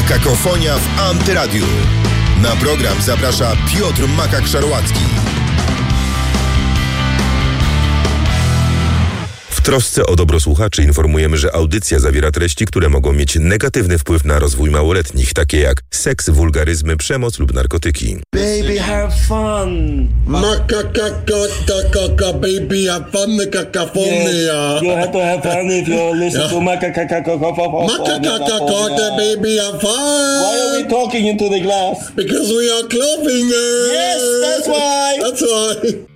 Makakofonia w Antyradiu. Na program zaprasza Piotr Makak-Szarłacki. W trosce o dobro słuchaczy informujemy, że audycja zawiera treści, które mogą mieć negatywny wpływ na rozwój małoletnich, takie jak seks, wulgaryzmy, przemoc lub narkotyki. Baby, have fun. Makakakakaka, baby, have fun, cacophony. You have to have fun if you listen to Makakakakaka. Makakakaka, baby, have fun. Why are we talking into the glass? Because we are clubbing. Yes, that's why. That's why.